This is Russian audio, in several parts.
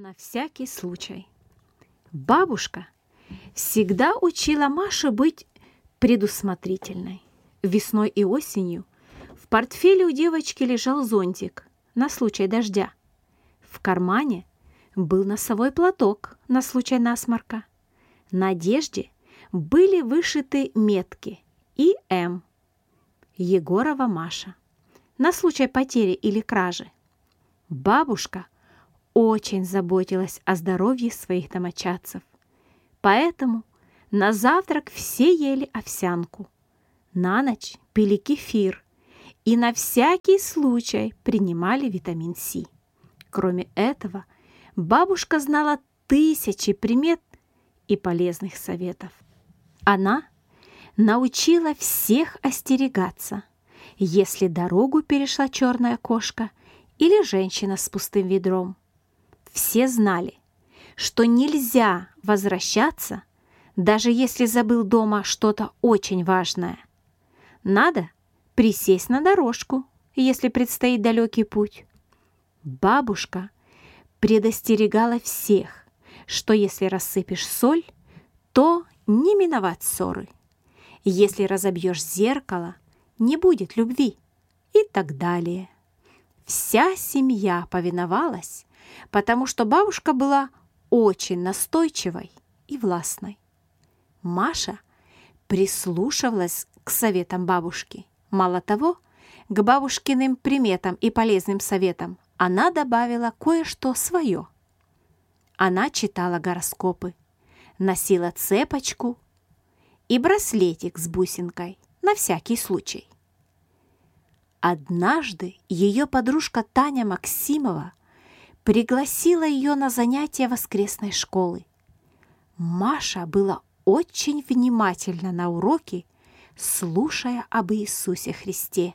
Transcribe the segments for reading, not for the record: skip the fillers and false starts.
На всякий случай. Бабушка всегда учила Машу быть предусмотрительной. Весной и осенью в портфеле у девочки лежал зонтик на случай дождя. В кармане был носовой платок на случай насморка. На одежде были вышиты метки И.М. Егорова Маша на случай потери или кражи. Бабушка очень заботилась о здоровье своих домочадцев. Поэтому на завтрак все ели овсянку, на ночь пили кефир и на всякий случай принимали витамин С. Кроме этого, бабушка знала тысячи примет и полезных советов. Она научила всех остерегаться, если дорогу перешла черная кошка или женщина с пустым ведром. Все знали, что нельзя возвращаться, даже если забыл дома что-то очень важное. Надо присесть на дорожку, если предстоит далекий путь. Бабушка предостерегала всех, что если рассыпешь соль, то не миновать ссоры. Если разобьешь зеркало, не будет любви и так далее. Вся семья повиновалась, потому что бабушка была очень настойчивой и властной. Маша прислушивалась к советам бабушки. Мало того, к бабушкиным приметам и полезным советам она добавила кое-что свое. Она читала гороскопы, носила цепочку и браслетик с бусинкой на всякий случай. Однажды ее подружка Таня Максимова пригласила ее на занятия воскресной школы. Маша была очень внимательна на уроки, слушая об Иисусе Христе.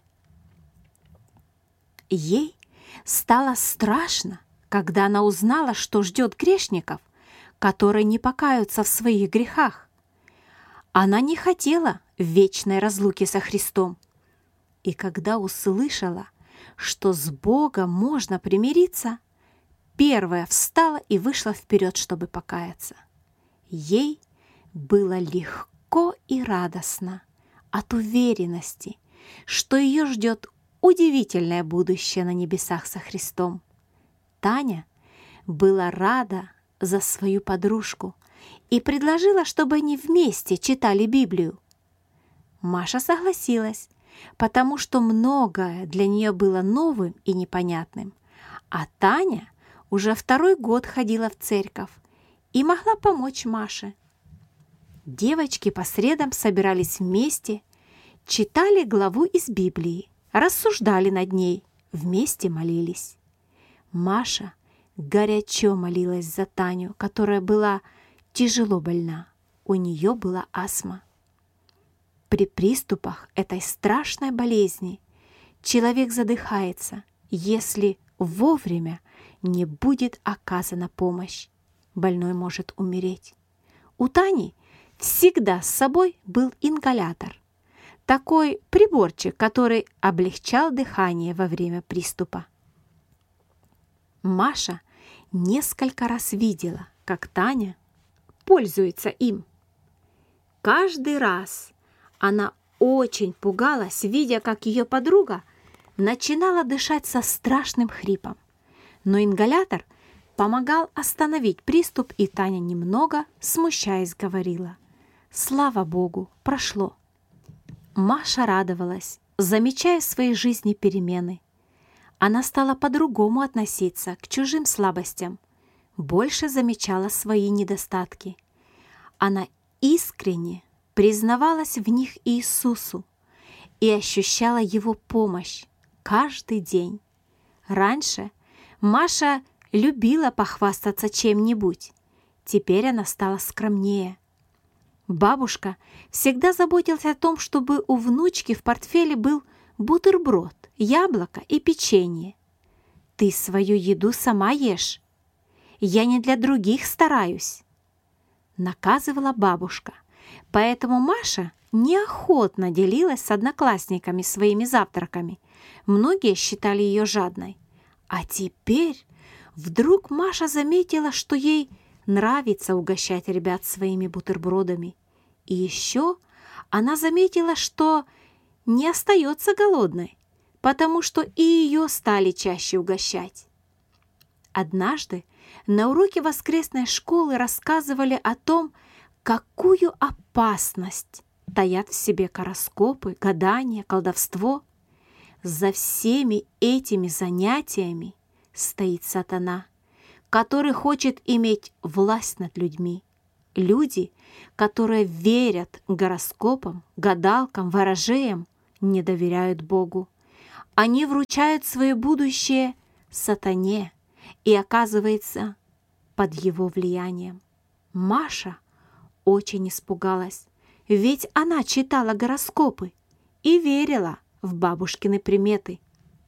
Ей стало страшно, когда она узнала, что ждет грешников, которые не покаются в своих грехах. Она не хотела вечной разлуки со Христом. И когда услышала, что с Богом можно примириться, первая встала и вышла вперед, чтобы покаяться. Ей было легко и радостно от уверенности, что ее ждет удивительное будущее на небесах со Христом. Таня была рада за свою подружку и предложила, чтобы они вместе читали Библию. Маша согласилась, потому что многое для нее было новым и непонятным, а Таня уже второй год ходила в церковь и могла помочь Маше. Девочки по средам собирались вместе, читали главу из Библии, рассуждали над ней, вместе молились. Маша горячо молилась за Таню, которая была тяжело больна. У нее была астма. При приступах этой страшной болезни человек задыхается, если вовремя не будет оказана помощь. Больной может умереть. У Тани всегда с собой был ингалятор, такой приборчик, который облегчал дыхание во время приступа. Маша несколько раз видела, как Таня пользуется им. Каждый раз она очень пугалась, видя, как ее подруга начинала дышать со страшным хрипом. Но ингалятор помогал остановить приступ, и Таня немного, смущаясь, говорила: «Слава Богу, прошло». Маша радовалась, замечая в своей жизни перемены. Она стала по-другому относиться к чужим слабостям, больше замечала свои недостатки. Она искренне признавалась в них Иисусу и ощущала Его помощь каждый день. Раньше Маша любила похвастаться чем-нибудь, теперь она стала скромнее. Бабушка всегда заботилась о том, чтобы у внучки в портфеле был бутерброд, яблоко и печенье. «Ты свою еду сама ешь. Я не для других стараюсь», — наказывала бабушка. Поэтому Маша неохотно делилась с одноклассниками своими завтраками. Многие считали ее жадной. А теперь Вдруг Маша заметила, что ей нравится угощать ребят своими бутербродами. И еще она заметила, что не остается голодной, потому что и ее стали чаще угощать. Однажды на уроке воскресной школы рассказывали о том, какую опасность таят в себе гороскопы, гадания, колдовство. За всеми этими занятиями стоит сатана, который хочет иметь власть над людьми. Люди, которые верят гороскопам, гадалкам, ворожеям, не доверяют Богу. Они вручают свое будущее сатане и оказываются под его влиянием. Маша очень испугалась, ведь она читала гороскопы и верила в бабушкины приметы.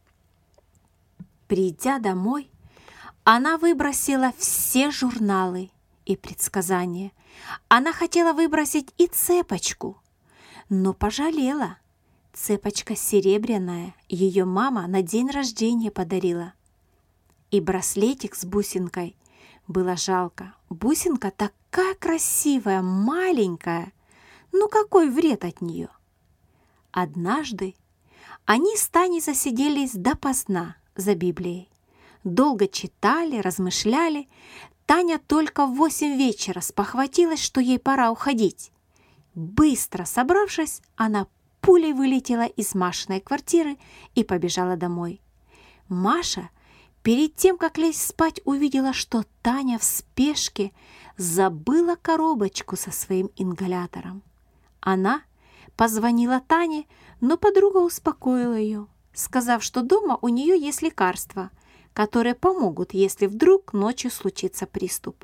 Придя домой, она выбросила все журналы и предсказания. Она хотела выбросить и цепочку, но пожалела. Цепочка серебряная, ее мама на день рождения подарила. И браслетик с бусинкой было жалко. Бусинка такая красивая, маленькая. Ну какой вред от нее? Однажды они с Таней засиделись допоздна за Библией. Долго читали, размышляли. Таня только в 8 вечера спохватилась, что ей пора уходить. Быстро собравшись, она пулей вылетела из Машиной квартиры и побежала домой. Маша перед тем, как лечь спать, увидела, что Таня в спешке забыла коробочку со своим ингалятором. Она позвонила Тане, но подруга успокоила ее, сказав, что дома у нее есть лекарства, которые помогут, если вдруг ночью случится приступ.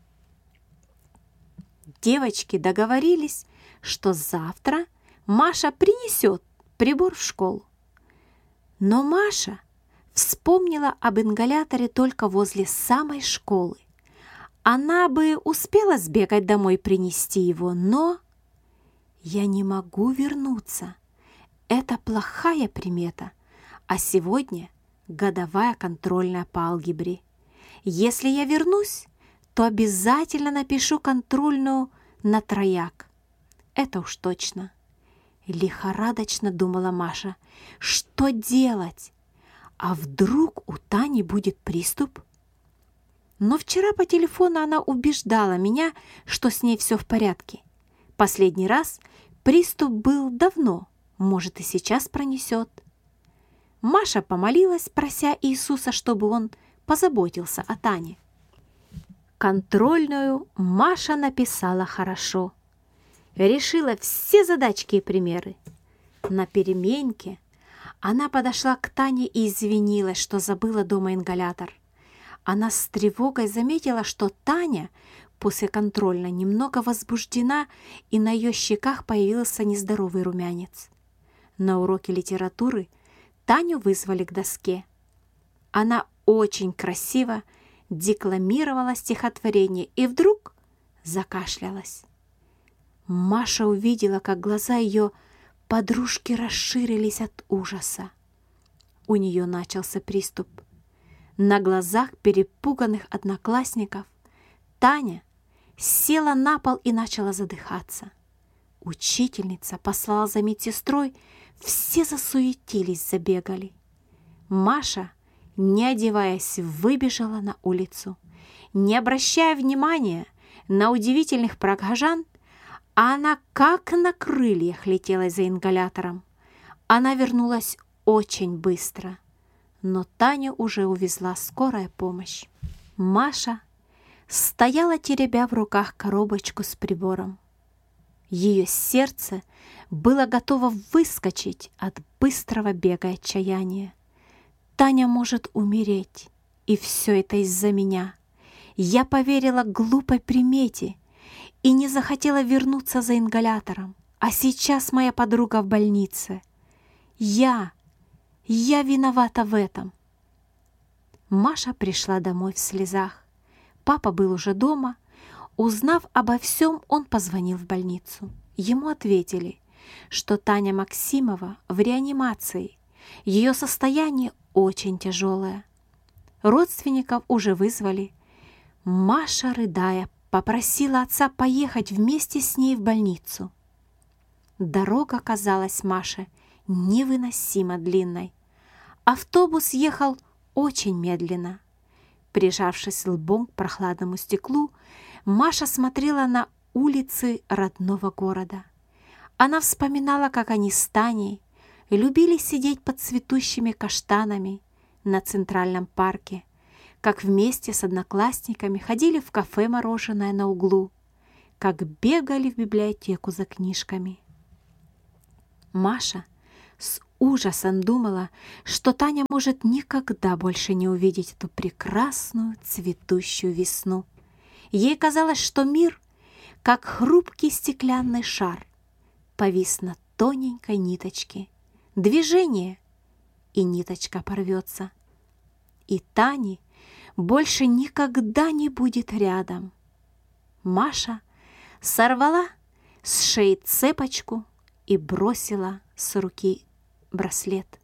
Девочки договорились, что завтра Маша принесет прибор в школу. Но Маша вспомнила об ингаляторе только возле самой школы. Она бы успела сбегать домой и принести его, но... «Я не могу вернуться. Это плохая примета, а сегодня годовая контрольная по алгебре. Если я вернусь, то обязательно напишу контрольную на трояк. Это уж точно». Лихорадочно думала Маша. Что делать? А вдруг у Тани будет приступ? Но вчера по телефону она убеждала меня, что с ней все в порядке. Последний раз приступ был давно, может, и сейчас пронесет. Маша помолилась, прося Иисуса, чтобы он позаботился о Тане. Контрольную Маша написала хорошо. Решила все задачки и примеры. На переменке она подошла к Тане и извинилась, что забыла дома ингалятор. Она с тревогой заметила, что Таня после контрольной немного возбуждена, и на ее щеках появился нездоровый румянец. На уроке литературы Таню вызвали к доске. Она очень красиво декламировала стихотворение и вдруг закашлялась. Маша увидела, как глаза ее подружки расширились от ужаса. У нее начался приступ. На глазах перепуганных одноклассников Таня села на пол и начала задыхаться. Учительница послала за медсестрой, все засуетились, забегали. Маша, не одеваясь, выбежала на улицу. Не обращая внимания на удивительных прохожан, она как на крыльях летела за ингалятором. Она вернулась очень быстро, но Таню уже увезла скорая помощь. Маша стояла, теребя в руках коробочку с прибором. Ее сердце было готово выскочить от быстрого бега отчаяния. Таня может умереть, и все это из-за меня. Я поверила глупой примете и не захотела вернуться за ингалятором. А сейчас моя подруга в больнице. Я виновата в этом. Маша пришла домой в слезах. Папа был уже дома. Узнав обо всем, он позвонил в больницу. Ему ответили, что Таня Максимова в реанимации. Ее состояние очень тяжелое. Родственников уже вызвали. Маша, рыдая, попросила отца поехать вместе с ней в больницу. Дорога казалась Маше невыносимо длинной. Автобус ехал очень медленно. Прижавшись лбом к прохладному стеклу, Маша смотрела на улицы родного города. Она вспоминала, как они с Таней любили сидеть под цветущими каштанами на Центральном парке, как вместе с одноклассниками ходили в кафе «Мороженое» на углу, как бегали в библиотеку за книжками. Маша с ужасом думала, что Таня может никогда больше не увидеть эту прекрасную цветущую весну. Ей казалось, что мир, как хрупкий стеклянный шар, повис на тоненькой ниточке. Движение, и ниточка порвется. И Тани больше никогда не будет рядом. Маша сорвала с шеи цепочку и бросила с руки браслет.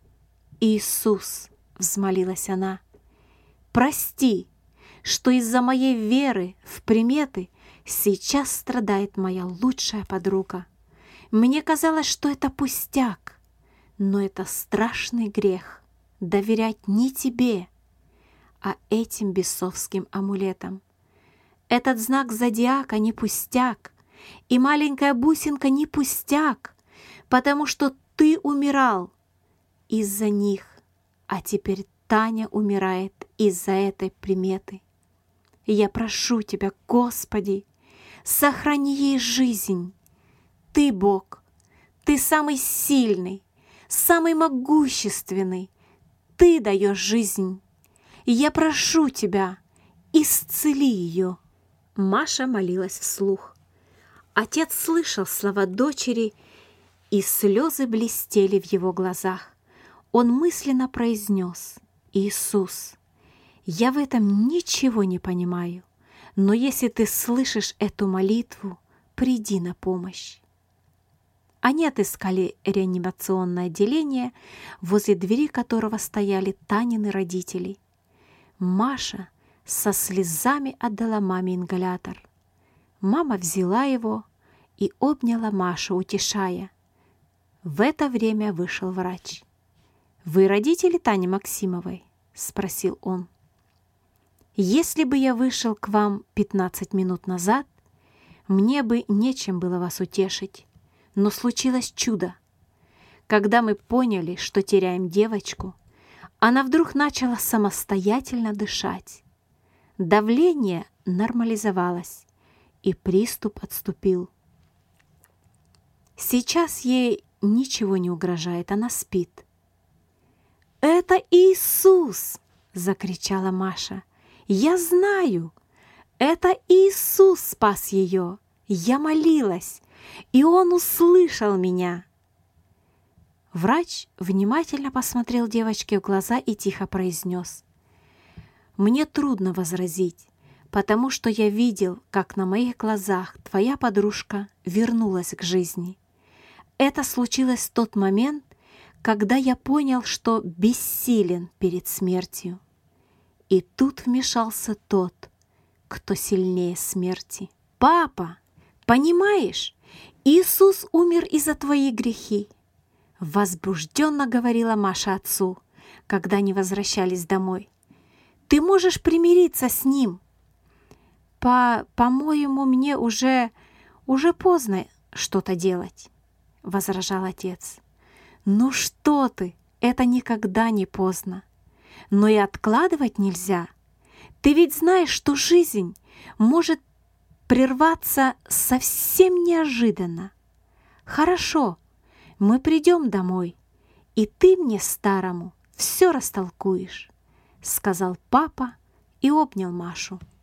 «Иисус!» — взмолилась она. «Прости, что из-за моей веры в приметы сейчас страдает моя лучшая подруга. Мне казалось, что это пустяк, но это страшный грех — доверять не тебе, а этим бесовским амулетам. Этот знак зодиака не пустяк, и маленькая бусинка не пустяк, потому что ты умирал из-за них, а теперь Таня умирает из-за этой приметы. Я прошу тебя, Господи, сохрани ей жизнь. Ты Бог, ты самый сильный, самый могущественный, ты даешь жизнь. Я прошу тебя, исцели ее». Маша молилась вслух. Отец слышал слова дочери, и слезы блестели в его глазах. Он мысленно произнес: «Иисус, я в этом ничего не понимаю, но если ты слышишь эту молитву, приди на помощь». Они отыскали реанимационное отделение, возле двери которого стояли Танины родители. Маша со слезами отдала маме ингалятор. Мама взяла его и обняла Машу, утешая. В это время вышел врач. «Вы родители Тани Максимовой?» — спросил он. «Если бы я вышел к вам 15 минут назад, мне бы нечем было вас утешить. Но случилось чудо. Когда мы поняли, что теряем девочку, она вдруг начала самостоятельно дышать. Давление нормализовалось, и приступ отступил. Сейчас ей ничего не угрожает, она спит». «Это Иисус!» — закричала Маша. «Я знаю! Это Иисус спас ее! Я молилась, и Он услышал меня!» Врач внимательно посмотрел девочке в глаза и тихо произнес: «Мне трудно возразить, потому что я видел, как на моих глазах твоя подружка вернулась к жизни. Это случилось в тот момент, когда я понял, что бессилен перед смертью. И тут вмешался тот, кто сильнее смерти. Папа, понимаешь, Иисус умер и за твои грехи», — возбужденно говорила Маша отцу, когда они возвращались домой. «Ты можешь примириться с ним». «По-моему, мне уже поздно что-то делать», — возражал отец. «Ну что ты, это никогда не поздно. Но и откладывать нельзя. Ты ведь знаешь, что жизнь может прерваться совсем неожиданно. Хорошо, мы придем домой, и ты мне, старому, все растолкуешь», — сказал папа и обнял Машу.